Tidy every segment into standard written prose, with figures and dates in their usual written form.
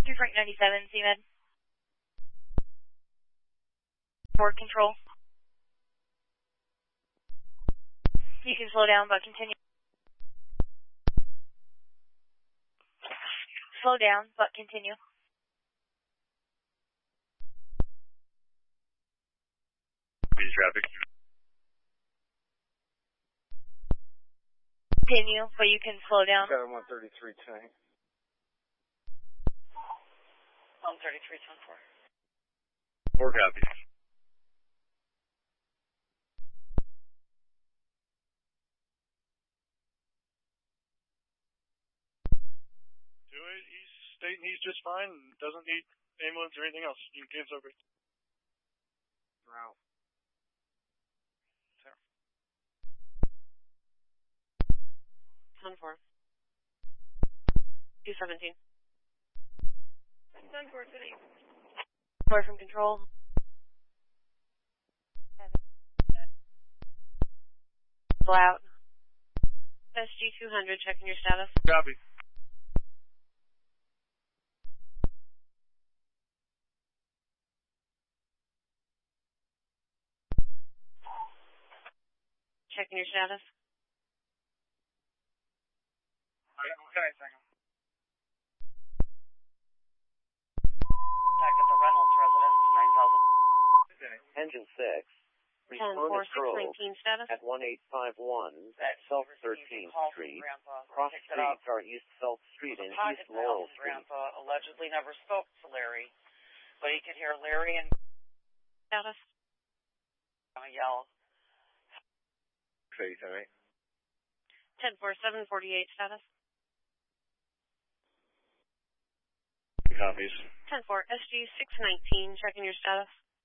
2 Frank 97, CMed. Board control. You can slow down, but continue. Slow down, but continue. Traffic. Continue, but you can slow down. Got a 133 tonight. 133, 10-4. 4 copies. He's stating he's just fine and doesn't need ambulance or anything else. You can give over. Wow. 10-4. 217. 10-4, city. 4 from control. Go out. SG 200, checking your status. Copy. Checking your status. Okay, second. Back at the Reynolds residence, 9,000. Engine 6. 10-4, 619 status. At 1851 South 13th Street. Cross streets are East South Street and East Laurel Street. Grandpa allegedly never spoke to Larry, but he could hear Larry and status. Yell. Face, all right. 10-4, 748 status. Copies. 10-4, SG 619, checking your status.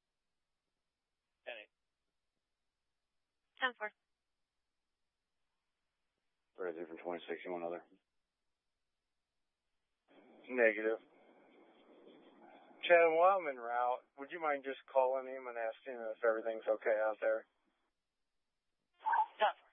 10-4. Ready for 26, you want another? Negative. Chad, while I'm en route, would you mind just calling him and asking him if everything's okay out there? Done.